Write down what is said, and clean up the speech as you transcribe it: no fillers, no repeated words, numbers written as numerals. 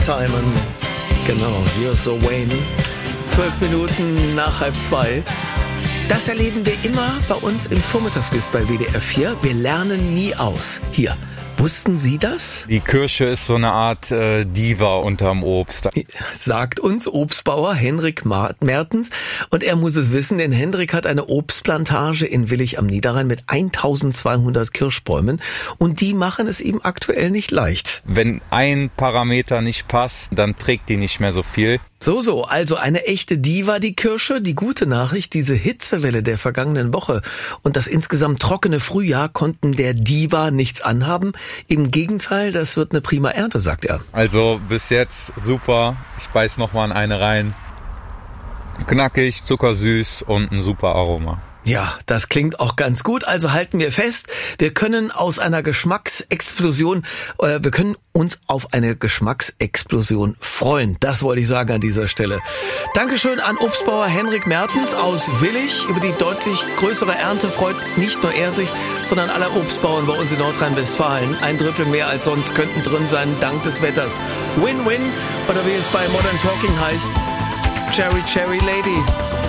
Simon, genau, You're So Wayne. 12 Minuten nach 1:30. Das erleben wir immer bei uns im Vormittagsquiz bei WDR 4. Wir lernen nie aus. Hier, wussten Sie das? Die Kirsche ist so eine Art Diva unterm Obst. Sagt uns Obstbauer Henrik Mertens. Und er muss es wissen, denn Henrik hat eine Obstplantage in Willich am Niederrhein mit 1200 Kirschbäumen. Und die machen es ihm aktuell nicht leicht. Wenn ein Parameter nicht passt, dann trägt die nicht mehr so viel. So, also eine echte Diva, die Kirsche. Die gute Nachricht, diese Hitzewelle der vergangenen Woche und das insgesamt trockene Frühjahr konnten der Diva nichts anhaben. Im Gegenteil, das wird eine prima Ernte, sagt er. Also bis jetzt super. Ich beiß noch mal in eine rein. Knackig, zuckersüß und ein super Aroma. Ja, das klingt auch ganz gut. Also halten wir fest, wir können uns auf eine Geschmacksexplosion freuen. Das wollte ich sagen an dieser Stelle. Dankeschön an Obstbauer Henrik Mertens aus Willich. Über die deutlich größere Ernte freut nicht nur er sich, sondern alle Obstbauern bei uns in Nordrhein-Westfalen. 1/3 mehr als sonst könnten drin sein, dank des Wetters. Win-win, oder wie es bei Modern Talking heißt, Cherry Cherry Lady.